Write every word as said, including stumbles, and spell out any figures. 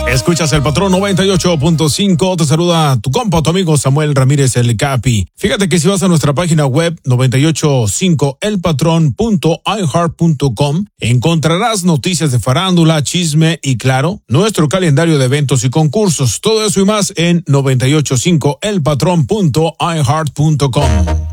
Escuchas El Patrón noventa y ocho punto cinco. Te saluda tu compa, tu amigo Samuel Ramírez, el Capi. Fíjate que si vas a nuestra página web noventa y ocho punto cinco el patrón punto i heart punto com, encontrarás noticias de farándula, chisme y, claro, nuestro calendario de eventos y concursos. Todo eso y más en noventa y ocho punto cinco el patrón punto i heart punto com.